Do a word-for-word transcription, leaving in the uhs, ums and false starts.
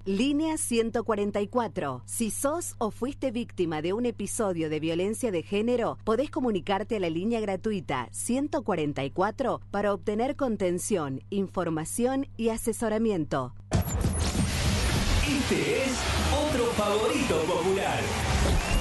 Línea ciento cuarenta y cuatro. Si sos o fuiste víctima de un episodio de violencia de género, podés comunicarte a la línea gratuita ciento cuarenta y cuatro para obtener contención, información y asesoramiento. Este es otro favorito popular.